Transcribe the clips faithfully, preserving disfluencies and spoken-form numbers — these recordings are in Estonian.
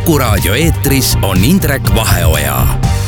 Kuku Raadio eetris on Indrek Vaheoja.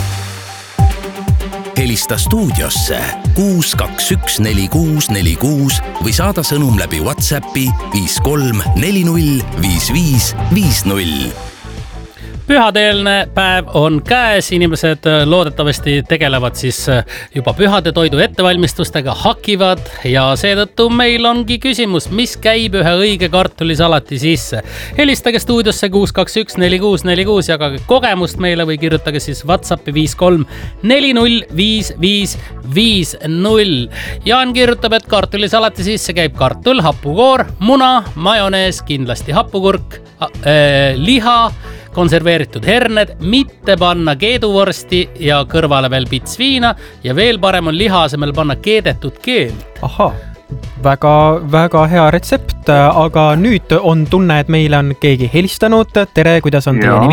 Helista stuudiosse kuus kaks üks neli kuus neli kuus või saada sõnum läbi WhatsAppi viis kolm neli null viis viis viis null. Pühadeelne päev on käes, inimesed loodetavasti tegelevad siis juba pühade toidu ettevalmistustega, hakivad ja seetõttu meil ongi küsimus, mis käib ühe õige kartulisalati sisse. Helistage stuudiosse kuus kaks üks neli kuus neli kuus, jagage kogemust meile või kirjutage siis WhatsAppi viis kolm neli null viis viis viis null. Jaan kirjutab, et kartulisalati sisse käib kartul, hapukoor, muna, majonees, kindlasti hapukurk, äh, liha, konserveeritud herned, mitte panna keeduvorsti ja kõrvale veel pits viina ja veel parem on liha asemel panna keedetud keelt. Aha, väga, väga hea retsept, aga nüüd on tunne, et meile on keegi helistanud. Tere, kuidas on teie ja. nimi?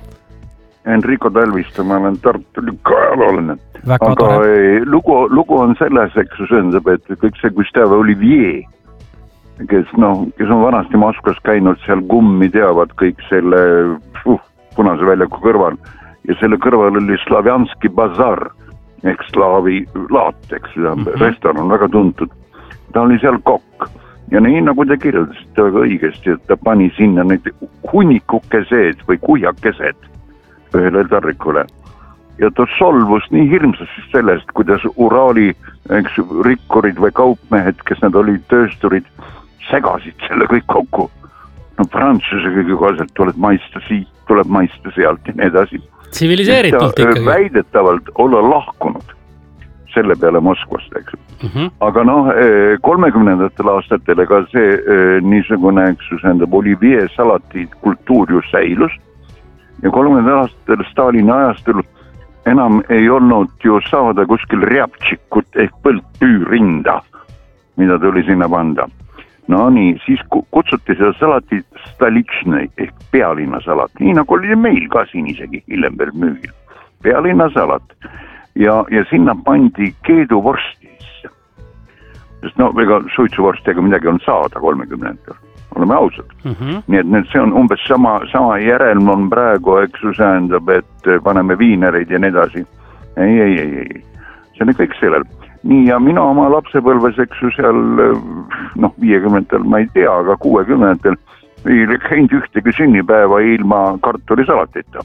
Enrico Talviste, ma olen Tartu lükkajaloolane. Väga aga tore. Lugu, lugu on selles, eks sõndab, et kõik see Gustave Olivier, kes, no, kes on vanasti Moskvas käinud, seal kummi teavad kõik selle uh, punase väljaku kõrval ja selle kõrval oli Slavjanski bazar ehk slaavi laat, eks mm-hmm. restoran, väga tuntud. Ta oli seal kokk ja nii nagu te kirjeldasite väga õigesti, et ta pani sinna neid hunnikukeseed või kuhjakesed ühele tarrikule ja ta solvus nii hirmsasti sellest, kuidas Uraali eks, rikkurid või kaupmehed, kes nad olid töösturid, segasid selle kõik kokku. No Prantsuse kõige kohaselt tuleb maista siit, tuleb maista sealt ja nii edasi. Tsiviliseeritult ikkagi. Väidetavalt olla lahkunud selle peale Moskvast, eks. Mm-hmm. Aga noh, kolmekümnendatel aastatel ega see niisugune, eks, endab Olivier salati kultuur ju säilus ja kolmekümnendatel aastatel Stalini ajastul enam ei olnud ju saada kuskil rjaptšikut ehk põldpüürinda, mida tuli sinna panda. No nii, siis kutsuti seda salati stalitšne ehk pealinna salat, nii nagu oli meil ka siin isegi hiljem veel müügil. Pealinna salat ja, ja sinna pandi keeduvorstisse. Sest no, ega suitsuvorstega midagi on saada kolmekümnendatel, oleme ausad. Mm-hmm. Nii et need, see on umbes sama, sama järelm on praegu, eks ju tähendab, et paneme viinereid ja nii edasi. Ei, ei, ei, ei. See on kõik sellel. Nii ja mina oma lapsepõlves, eks ju seal, noh, viiekümnendatel ma ei tea, aga kuuekümnendatel ei käinud ühtegi sünnipäeva ilma kartulisalatita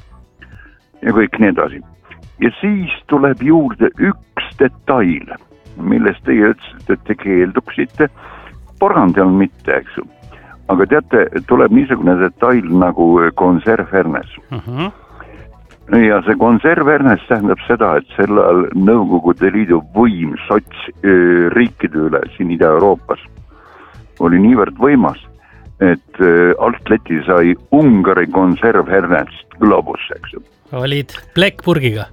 ja kõik nii edasi. Ja siis tuleb juurde üks detail, millest teie ütlesite, et te keelduksite, porgandi on mitte, eks ju. Aga teate, tuleb niisugune detail nagu konservhernes. Uh-huh. Ja see konservhernes tähendab seda, et sel ajal Nõukogude Liidu võim sots riikide üle siin Ida-Euroopas oli niivõrd võimas, et Alt-Läti sai Ungari konservhernest globus, eks ju. Olid Blackburgiga?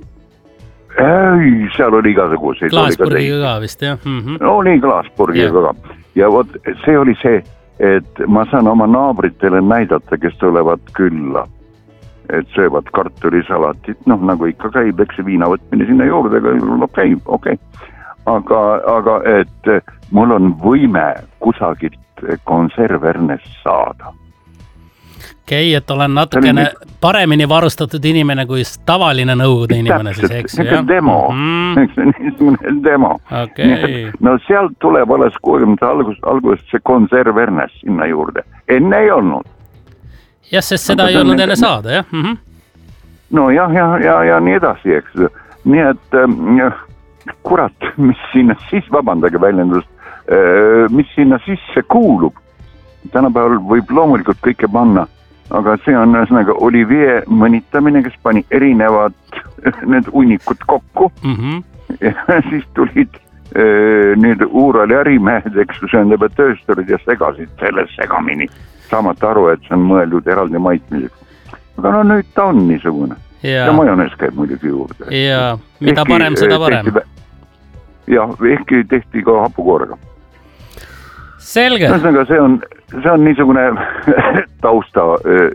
Ei, seal oli igasuguseid. Klaasburgiga ka vist, jah? Mm-hmm. Oli Klaasburgiga yeah. ka. Ja vot, see oli see, et ma saan oma naabritele näidata, kes tulevad külla. Et söövad kartulisalatit, noh nagu ikka käib, eks see viina võtmine sinna juurde, okei, okei. Aga, aga et mul on võime kusagilt konservhernes saada. Okei, et olen natukene nii... paremini varustatud inimene kui tavaline nõukogude inimene. Täpselt, siis, eks, see on demo, mm. see on niisugune demo. Okay. No sealt tuleb alles kuuekümnendate algus, algusest see konservhernes sinna juurde. Enne ei olnud. Jah, sest seda ei olnud enne saada, jah? Mm-hmm. No jah, ja, ja, ja nii edasi, eks. Nii et äh, kurat, mis sinna siis, vabandage väljendust, äh, mis sinna sisse kuulub. Tänapäeval võib loomulikult kõike panna, aga see on ühesõnaga Olivier mõnitamine, kes pani erinevad need unikud kokku. Mm-hmm. Ja siis tulid äh, nüüd Uurali ärimehed, eks see on juba töösturid ja segasid selle segamini. Saamata aru, et see on mõeldud eraldi maitmiseks. Aga no nüüd ta on niisugune. Ja, ja majonees käib muidugi juurde. Ja mida ehkki, parem, seda parem. Tehti, ja, ehkki tehti ka hapukoorega. Selge. Ühesõnaga, see on, see on niisugune tausta jutt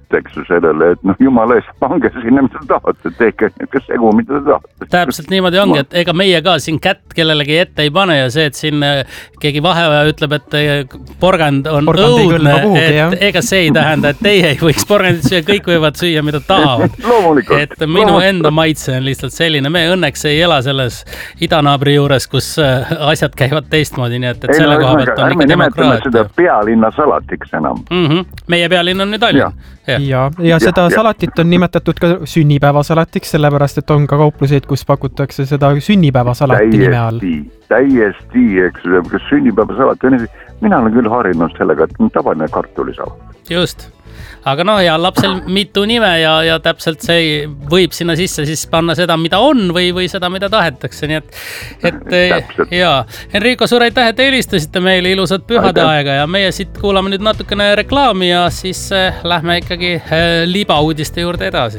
eks ju sellele, et noh, jumala eest, pange sinna, mida tahate, tehke niisugune segu, mida tahate. Täpselt niimoodi ongi, et ega meie ka siin kätt kellelegi ette ei pane ja see, et siin keegi vahevaja ütleb, et porgand on porgand õudne, kuhugi, et jah. Ega see ei tähenda, et teie ei võiks porgandit süüa, kõik võivad süüa, mida tahavad. Et minu loomulikult. Enda maitse on lihtsalt selline, me õnneks ei ela selles idanaabri juures, kus asjad käivad teistmoodi, nii et, et selle koha pealt on ikka demokraatia. Seda pealinna salatiks enam. Mm-hmm. Meie pealinn on nüüd Tallinn. Ja, ja, ja seda ja, salatit on nimetatud ka sünnipäevasalatiks, sellepärast, et on ka kaupluseid, kus pakutakse seda sünnipäevasalati nime all. Täiesti, eks, kas sünnipäevasalat on, mina olen küll harinud sellega, et tavaline kartulisalat. Just. Aga noh, ja lapsel mitu nime ja, ja täpselt see võib sinna sisse siis panna seda, mida on või, või seda, mida tahetakse. Nii et, et ja, Enrico, suur aitäh, et helistasite meile ilusat pühade aitäh. Aega ja meie siit kuulame nüüd natukene reklaami ja siis äh, lähme ikkagi äh, libauudiste juurde edasi.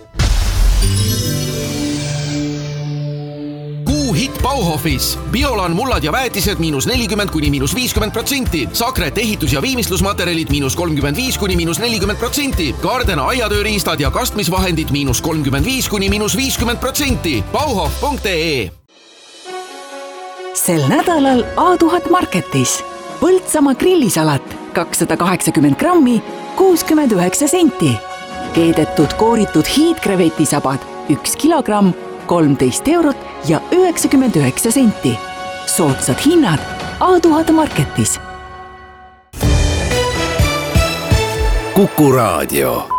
Hitt Bauhofis. Biolan mullad ja väetised miinus nelikümmend kuni miinus viiskümmend protsenti. Sakret ehitus- ja viimistlusmaterjalid miinus kolmkümmend viis kuni miinus nelikümmend protsenti. Gardena aiatööriistad ja kastmisvahendid miinus kolmkümmend viis kuni miinus viiskümmend protsenti. bauhof punkt ee. Sel nädalal A tuhat Marketis. Põltsamaa grillisalat kakssada kaheksakümmend grammi, kuuskümmend üheksa senti. Keedetud kooritud hiidkrevetisabad üks kilogramm, kolmteist eurot ja üheksakümmend üheksa senti. Soodsad hinnad A tuhat Marketis. Kuku Raadio.